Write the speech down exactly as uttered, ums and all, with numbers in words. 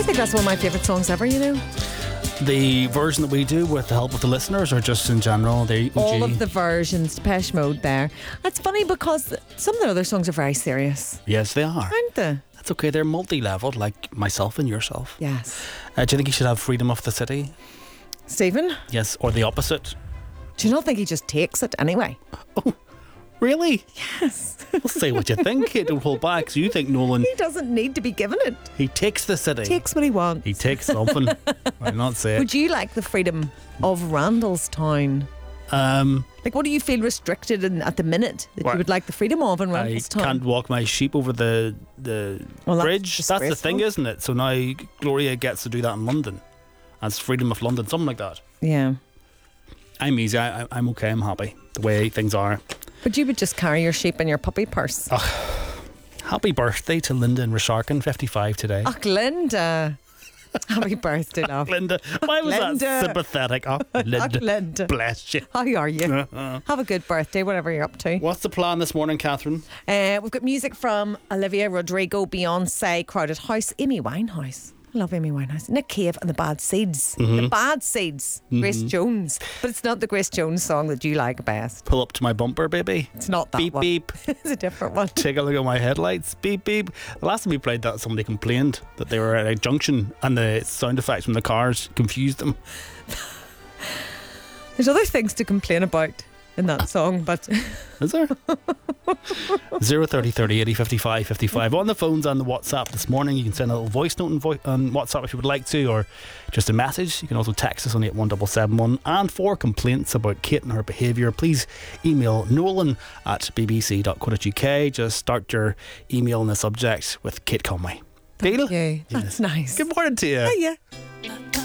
think that's one of my favourite songs ever, you know. The version that we do with the help of the listeners, or just in general, the all of the versions, Depeche Mode there. It's funny because some of the other songs are very serious. Yes, they are. Aren't they? That's okay. They're multi-leveled, like myself and yourself. Yes. Uh, do you think he should have freedom of the city? Stephen? Yes, or the opposite? Do you not think he just takes it anyway? Oh, really? Yes. Well, say what you think. Don't hold back. So you think Nolan... He doesn't need to be given it. He takes the city. Takes what he wants. He takes something. I'm not saying. Would you like the freedom of Randallstown? Um, like, what do you feel restricted in at the minute that what? you would like the freedom of in Randallstown? I can't walk my sheep over the the well, bridge. That's, that's the thing, isn't it? So now Gloria gets to do that in London. That's freedom of London, something like that. Yeah. I'm easy. I, I'm okay. I'm happy the way things are. But you would just carry your sheep in your puppy purse. Oh, happy birthday to Linda and Risharkin, fifty-five today. Ach, Linda. Happy birthday, love. Linda. Why was Linda. that sympathetic? Oh, Linda. Ach, Linda. Bless you. How are you? Have a good birthday, whatever you're up to. What's the plan this morning, Catherine? Uh, we've got music from Olivia Rodrigo, Beyonce, Crowded House, Amy Winehouse. I love Amy Winehouse. Nick Cave and the Bad Seeds. Mm-hmm. The Bad Seeds. Mm-hmm. Grace Jones. But it's not the Grace Jones song that you like best. Pull up to my bumper, baby. It's not that beep, one. Beep, beep. It's a different one. Take a look at my headlights. Beep, beep. The last time we played that, somebody complained that they were at a junction and the sound effects from the cars confused them. There's other things to complain about in that song, but... Is there? zero thirty thirty eighty fifty-five fifty-five on the phones and the WhatsApp this morning. You can send a little voice note on, vo- on WhatsApp if you would like to, or just a message. You can also text us on eight one seven seven one. And for complaints about Kate and her behaviour, please email Nolan at b b c dot co dot u k. Just start your email in the subject with Kate Conway. Thank Deal? you. That's nice. Good morning to you. Hiya.